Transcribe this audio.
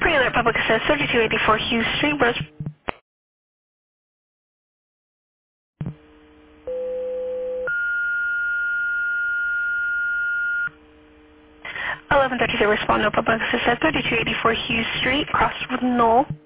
Pre-alert Public says 3284 Hughes Street, Rose. 1132 respond, no public says 3284 Hughes Street, cross with Knoll.